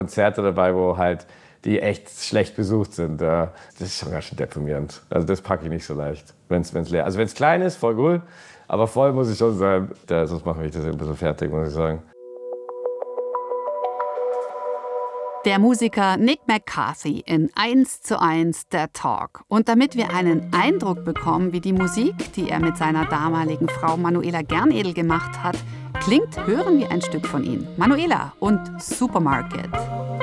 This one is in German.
Konzerte dabei, wo halt die echt schlecht besucht sind. Das ist schon ganz schön deprimierend. Also das packe ich nicht so leicht, wenn's leer. Also wenn es klein ist, voll cool, aber voll muss ich schon sein. Sonst mache ich das ein bisschen fertig, muss ich sagen. Der Musiker Nick McCarthy in 1:1 der Talk. Und damit wir einen Eindruck bekommen, wie die Musik, die er mit seiner damaligen Frau Manuela Gernedel gemacht hat, klingt, hören wir ein Stück von ihm. Manuela und Supermarket.